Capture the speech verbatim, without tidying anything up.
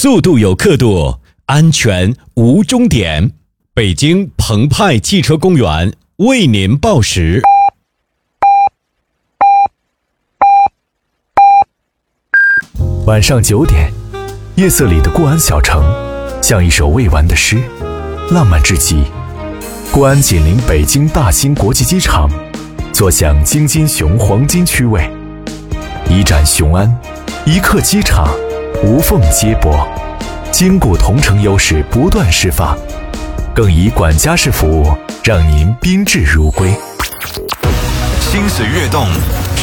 速度有刻度，安全无终点。北京澎湃汽车公园为您报时。 晚上九点，夜色里的固安小城，像一首未完的诗，浪漫至极。固安紧邻北京大兴国际机场，坐享京津雄黄金区位。一站雄安，一刻机场，无缝接驳，坚固同城优势不断释放，更以管家式服务让您宾至如归。 心随跃动，